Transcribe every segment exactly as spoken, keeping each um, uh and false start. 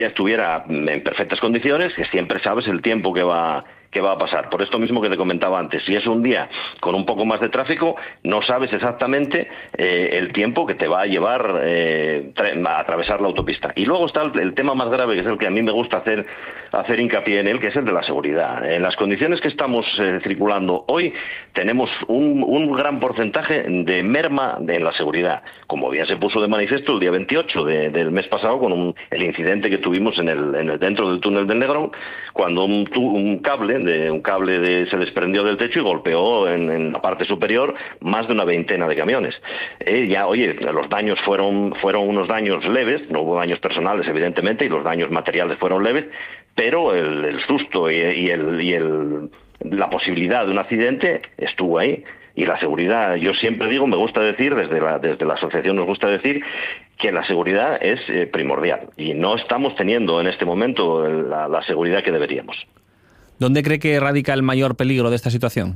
estuviera en perfectas condiciones, que siempre sabes el tiempo que va que va a pasar. Por esto mismo que te comentaba antes, si es un día con un poco más de tráfico, no sabes exactamente eh, el tiempo que te va a llevar eh, a atravesar la autopista. Y luego está el, el tema más grave, que es el que a mí me gusta hacer, hacer hincapié en él, que es el de la seguridad. En las condiciones que estamos eh, circulando hoy, tenemos un, un gran porcentaje de merma de, en la seguridad, como bien se puso de manifiesto el día veintiocho de, del mes pasado con un, el incidente que tuvimos en el, en el dentro del túnel del Negrón, cuando un, un cable de un cable de, se desprendió del techo y golpeó en, en la parte superior más de una veintena de camiones. Eh, ya, oye, los daños fueron, fueron unos daños leves, no hubo daños personales evidentemente, y los daños materiales fueron leves, pero el, el susto y, y, el, y el, la posibilidad de un accidente estuvo ahí. Y la seguridad, yo siempre digo, me gusta decir, desde la, desde la asociación nos gusta decir, que la seguridad es eh, primordial, y no estamos teniendo en este momento la, la seguridad que deberíamos. ¿Dónde cree que radica el mayor peligro de esta situación?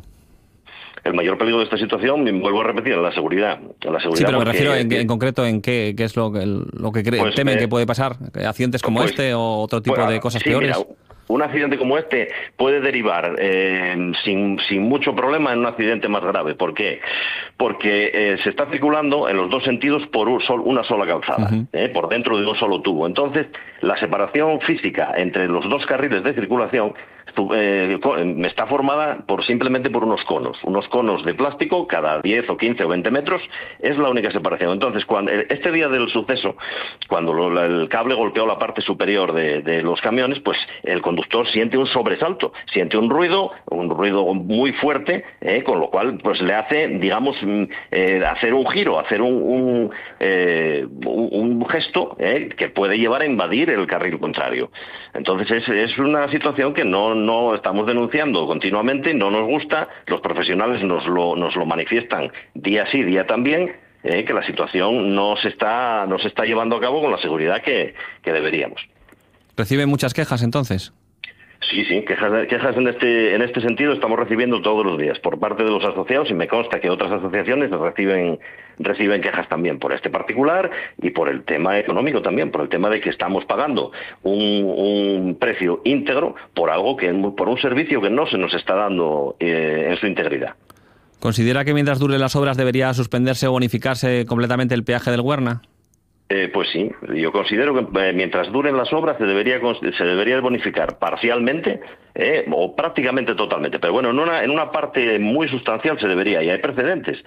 El mayor peligro de esta situación, vuelvo a repetir, en la seguridad. En la seguridad sí, pero porque, me refiero en, en concreto en qué, qué es lo que, lo que cree, pues, temen eh, que puede pasar. ¿Accidentes como pues, este o otro tipo pues, de cosas sí, peores? Mira, un accidente como este puede derivar eh, sin, sin mucho problema en un accidente más grave. ¿Por qué? Porque eh, se está circulando en los dos sentidos por un sol, una sola calzada, uh-huh. eh, por dentro de un solo tubo. Entonces, la separación física entre los dos carriles de circulación eh, está formada por simplemente por unos conos. Unos conos de plástico cada diez o quince o veinte metros es la única separación. Entonces, cuando este día del suceso, cuando lo, el cable golpeó la parte superior de, de los camiones, pues el conductor siente un sobresalto, siente un ruido, un ruido muy fuerte, eh, con lo cual pues le hace, digamos, eh, hacer un giro, hacer un, un, eh, un, un gesto eh, que puede llevar a invadir el carril contrario. Entonces es, es una situación que no, no estamos denunciando continuamente, no nos gusta, los profesionales nos lo, nos lo manifiestan día sí, día también, eh, que la situación no se está, no se está llevando a cabo con la seguridad que, que deberíamos. ¿Reciben muchas quejas entonces? Sí, sí, quejas, quejas en este en este sentido estamos recibiendo todos los días por parte de los asociados, y me consta que otras asociaciones reciben reciben quejas también por este particular y por el tema económico también, por el tema de que estamos pagando un, un precio íntegro por algo que por un servicio que no se nos está dando eh, en su integridad. ¿Considera que mientras duren las obras debería suspenderse o bonificarse completamente el peaje del Güerna? Eh, pues sí, yo considero que eh, mientras duren las obras se debería se debería bonificar parcialmente eh, o prácticamente totalmente, pero bueno, en una, en una parte muy sustancial se debería, y hay precedentes.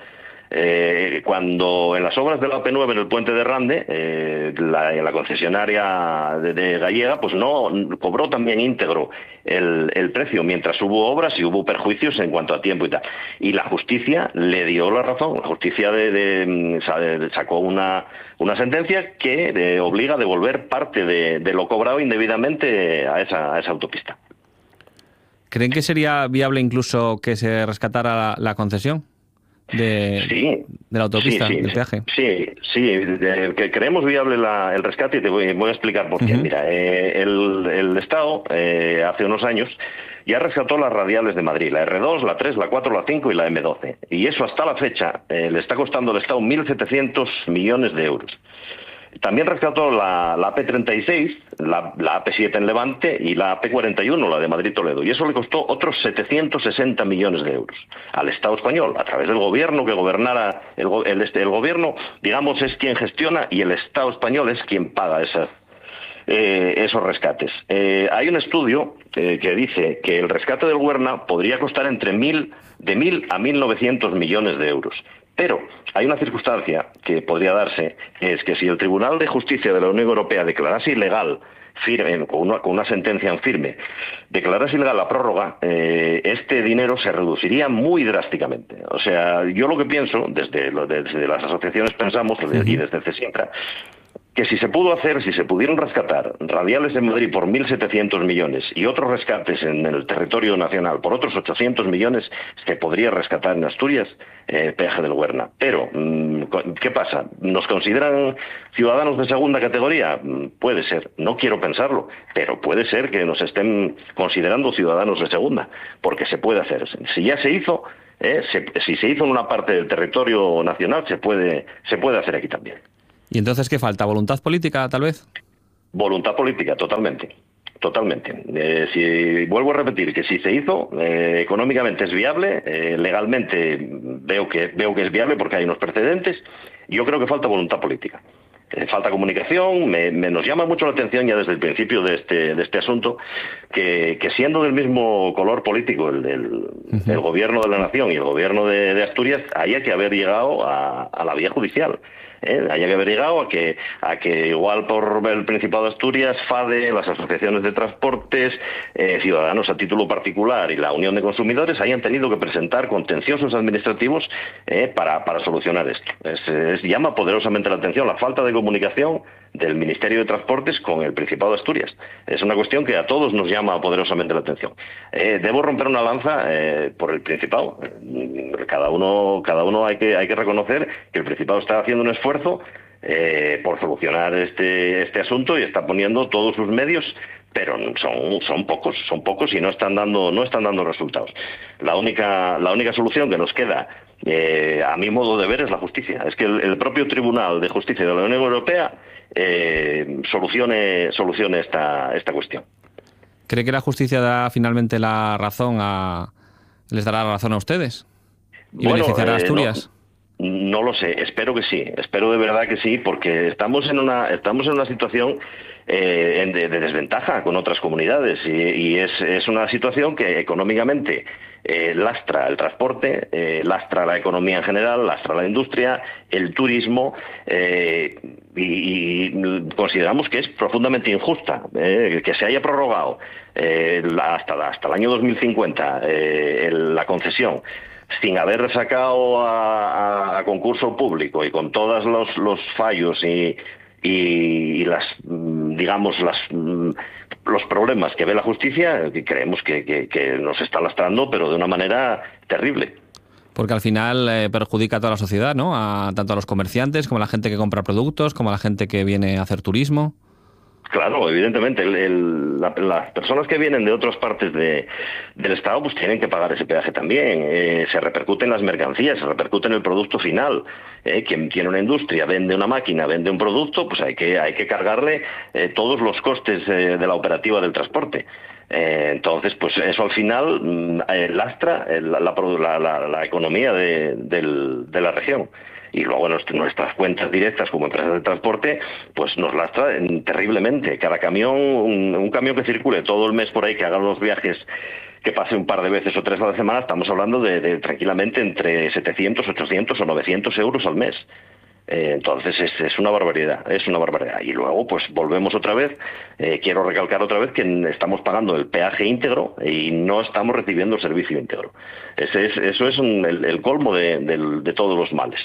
Eh, cuando en las obras de la O P nueve en el puente de Rande, eh, la, la concesionaria de, de gallega, pues no cobró también íntegro el, el precio, mientras hubo obras y hubo perjuicios en cuanto a tiempo y tal. Y la justicia le dio la razón, la justicia de, de, de, sacó una, una sentencia que de, obliga a devolver parte de, de lo cobrado indebidamente a esa, a esa autopista. ¿Creen que sería viable incluso que se rescatara la, la concesión? De, sí, de la autopista, sí, sí, del peaje. Sí, sí, de, que creemos viable la, el rescate, y te voy, voy a explicar por qué. Uh-huh. Mira, eh, el, el Estado eh, hace unos años ya rescató las radiales de Madrid, la erre dos, la tres, la cuatro, la cinco y la eme doce. Y eso hasta la fecha eh, le está costando al Estado mil setecientos millones de euros. También rescató la, la A P treinta y seis, la, la A P siete en Levante y la A P cuarenta y uno, la de Madrid-Toledo. Y eso le costó otros setecientos sesenta millones de euros al Estado español, a través del gobierno que gobernara. El, el, el gobierno, digamos, es quien gestiona, y el Estado español es quien paga esas, eh, esos rescates. Eh, hay un estudio eh, que dice que el rescate del Güerna podría costar entre mil, de mil a mil novecientos millones de euros. Pero hay una circunstancia que podría darse, es que si el Tribunal de Justicia de la Unión Europea declarase ilegal, firme, con, una, con una sentencia en firme, declarase ilegal la prórroga, eh, este dinero se reduciría muy drásticamente. O sea, yo lo que pienso, desde, desde las asociaciones pensamos, y desde CESINTRA, que si se pudo hacer, si se pudieron rescatar radiales en Madrid por mil setecientos millones y otros rescates en el territorio nacional por otros ochocientos millones, se podría rescatar en Asturias eh, peaje del Güerna. Pero, ¿qué pasa? ¿Nos consideran ciudadanos de segunda categoría? Puede ser, no quiero pensarlo, pero puede ser que nos estén considerando ciudadanos de segunda, porque se puede hacer. Si ya se hizo, eh, se, si se hizo en una parte del territorio nacional, se puede, se puede hacer aquí también. ¿Y entonces qué falta? ¿Voluntad política, tal vez? Voluntad política, totalmente. Totalmente. Eh, si vuelvo a repetir que si se hizo, eh, económicamente es viable, eh, legalmente veo que veo que es viable porque hay unos precedentes. Yo creo que falta voluntad política. Eh, falta comunicación. Me, me nos llama mucho la atención ya desde el principio de este de este asunto que, que siendo del mismo color político el, el, uh-huh. el gobierno de la nación y el gobierno de, de Asturias, haya que haber llegado a, a la vía judicial. Eh, haya que haber llegado a que a que igual por el Principado de Asturias, FADE, las asociaciones de transportes, eh, ciudadanos a título particular y la Unión de Consumidores hayan tenido que presentar contenciosos administrativos eh, para, para solucionar esto. Es, es, llama poderosamente la atención la falta de comunicación del Ministerio de Transportes con el Principado de Asturias. Es una cuestión que a todos nos llama poderosamente la atención. Eh, debo romper una lanza eh, por el Principado. Cada uno, cada uno hay que, hay que reconocer que el Principado está haciendo un esfuerzo eh, por solucionar este, este asunto y está poniendo todos sus medios, pero son, son pocos, son pocos y no están dando, no están dando resultados. La única, la única solución que nos queda, eh, a mi modo de ver, es la justicia. Es que el, el propio Tribunal de Justicia de la Unión Europea eh, solucione, solucione esta, esta cuestión. ¿Cree que la justicia da finalmente la razón a, les dará la razón a ustedes? ¿Y bueno, beneficiará a Asturias? No, no lo sé, espero que sí, espero de verdad que sí, porque estamos en una, estamos en una situación eh, de, de desventaja con otras comunidades y, y es, es una situación que económicamente eh, lastra el transporte, eh, lastra la economía en general, lastra la industria, el turismo eh, y, y consideramos que es profundamente injusta eh, que se haya prorrogado eh, la, hasta, hasta el año dos mil cincuenta eh, el, la concesión sin haber sacado a, a, a concurso público y con todos los, los fallos y, y, y las, digamos, las, los problemas que ve la justicia, que creemos que, que, que nos está lastrando, pero de una manera terrible. Porque al final eh, perjudica a toda la sociedad, ¿no? A, tanto a los comerciantes como a la gente que compra productos, como a la gente que viene a hacer turismo. Claro, evidentemente, el, el, la, las personas que vienen de otras partes de, del Estado pues tienen que pagar ese peaje también. Eh, se repercute en las mercancías, se repercute en el producto final. Eh, quien tiene una industria, vende una máquina, vende un producto, pues hay que, hay que cargarle eh, todos los costes eh, de la operativa del transporte. Eh, entonces, pues eso al final eh, lastra eh, la, la, la, la economía de, del, de la región. Y luego nuestras cuentas directas como empresas de transporte, pues nos lastra terriblemente. Cada camión, un, un camión que circule todo el mes por ahí, que haga los viajes, que pase un par de veces o tres a la semana, estamos hablando de, de tranquilamente entre setecientos, ochocientos o novecientos euros al mes. Eh, entonces es, es una barbaridad, es una barbaridad. Y luego pues volvemos otra vez, eh, quiero recalcar otra vez que estamos pagando el peaje íntegro y no estamos recibiendo el servicio íntegro. Ese es, eso es un, el, el colmo de, de, de todos los males.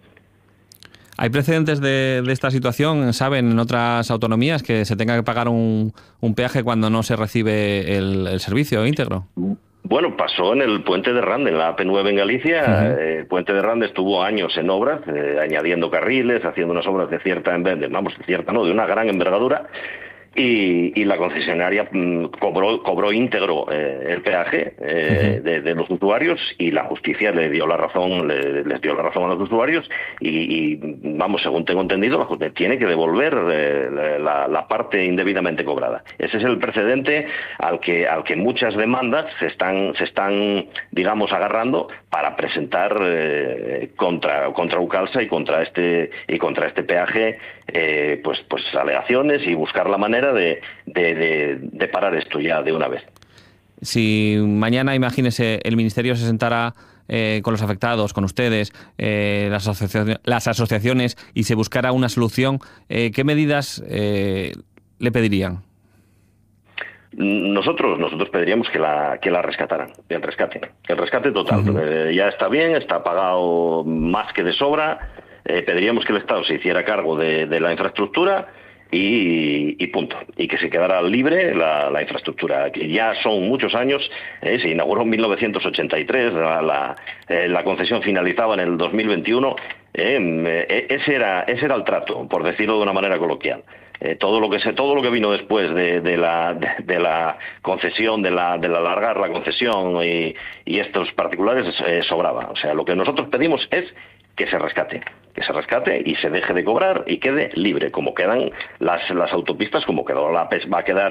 ¿Hay precedentes de, de esta situación, saben, en otras autonomías, que se tenga que pagar un, un peaje cuando no se recibe el, el servicio íntegro? Bueno, pasó en el Puente de Rande, en la A P nueve en Galicia. Uh-huh. eh, el Puente de Rande estuvo años en obras, eh, añadiendo carriles, haciendo unas obras de cierta, vamos, de cierta no, de una gran envergadura. Y, y la concesionaria mmm, cobró, cobró íntegro eh, el peaje eh, uh-huh. de, de los usuarios y la justicia le dio la razón, le, les dio la razón a los usuarios y, y vamos, según tengo entendido, la justicia tiene que devolver eh, la, la parte indebidamente cobrada. Ese es el precedente al que al que muchas demandas se están se están digamos agarrando para presentar eh, contra contra Ucalsa y contra este y contra este peaje eh, pues pues alegaciones y buscar la manera De, de, de, de parar esto ya de una vez. Si mañana, imagínese, el Ministerio se sentara eh, con los afectados, con ustedes, eh, las, asociaciones, las asociaciones y se buscara una solución, eh, ¿qué medidas eh, le pedirían? Nosotros nosotros pediríamos que la que la rescataran, el rescate, el rescate total. Uh-huh. Eh, ya está bien, está pagado más que de sobra. Eh, pediríamos que el Estado se hiciera cargo de, de la infraestructura. Y, y punto, y que se quedara libre la, la infraestructura, que ya son muchos años, eh, se inauguró en mil novecientos ochenta y tres, la, la, eh, la concesión finalizaba en el dos mil veintiuno, eh, eh, ese era ese era el trato, por decirlo de una manera coloquial. eh, todo lo que se, todo lo que vino después de, de la de, de la concesión, de la de la alargar la concesión y, y estos particulares eh, sobraba. O sea, lo que nosotros pedimos es que se rescate, que se rescate y se deje de cobrar y quede libre, como quedan las las autopistas, como quedó la va a quedar